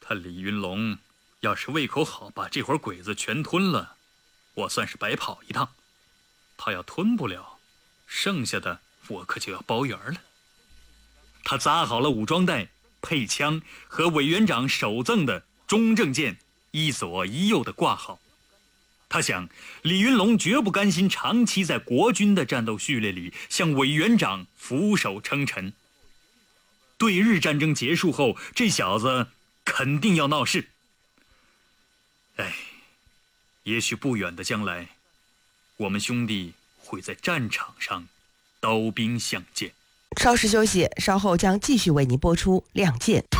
他李云龙要是胃口好，把这伙鬼子全吞了，我算是白跑一趟。他要吞不了，剩下的我可就要包圆了。他扎好了武装带、配枪和委员长手赠的中正剑，一左一右的挂好。他想，李云龙绝不甘心长期在国军的战斗序列里向委员长俯首称臣。对日战争结束后，这小子肯定要闹事。也许不远的将来，我们兄弟会在战场上刀兵相见。 稍事休息，稍后将继续为您播出《亮剑》。